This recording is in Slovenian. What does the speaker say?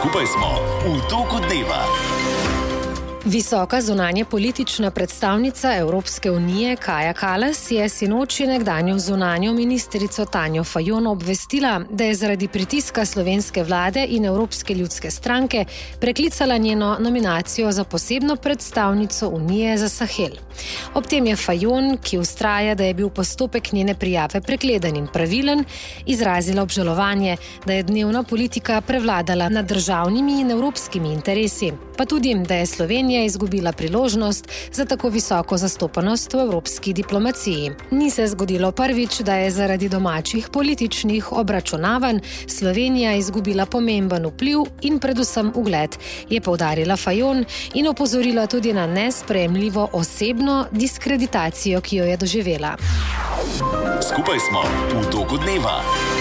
Skupaj smo v toku dneva. Visoka zunanje politična predstavnica Evropske unije Kaja Kallas je sinoči nekdanjo zunanjo ministrico Tanjo Fajon obvestila, da je zaradi pritiska slovenske vlade in Evropske ljudske stranke preklicala njeno nominacijo za posebno predstavnico Unije za Sahel. Ob tem je Fajon, ki vztraja, da je bil postopek njene prijave pregleden in pravilen, izrazila obžalovanje, da je dnevna politika prevladala nad državnimi in evropskimi interesi, pa tudi, da je Slovenija izgubila priložnost za tako visoko zastopanost v evropski diplomaciji. Ni se zgodilo prvič, da je zaradi domačih političnih obračunavanj Slovenija izgubila pomemben vpliv in predvsem ugled, je poudarila Fajon in opozorila tudi na nesprejemljivo osebno diskreditacijo, ki jo je doživela. Skupaj smo v toku dneva.